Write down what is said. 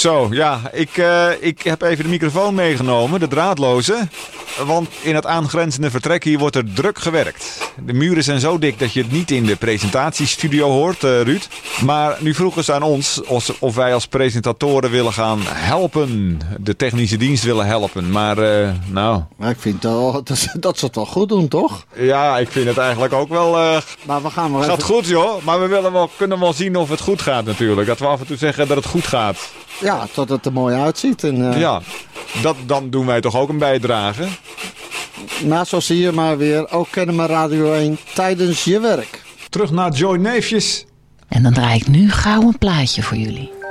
Zo, ja, ik heb even de microfoon meegenomen, de draadloze. Want in het aangrenzende vertrek hier wordt er druk gewerkt. De muren zijn zo dik dat je het niet in de presentatiestudio hoort, Ruud. Maar nu vroegen ze aan ons of wij als presentatoren willen gaan helpen. De technische dienst willen helpen. Maar Maar ik vind dat ze het wel goed doen, toch? Ja, ik vind het eigenlijk ook wel... Maar we gaan maar gaat even... goed, joh. Maar we kunnen wel zien of het goed gaat natuurlijk. Dat we af en toe zeggen dat het goed gaat. Ja, tot het er mooi uitziet. En, Ja, dan doen wij toch ook een bijdrage. Nou, zo zie je maar weer. Ook kennen we Radio 1 tijdens je werk. Terug naar Joy Neefjes. En dan draai ik nu gauw een plaatje voor jullie.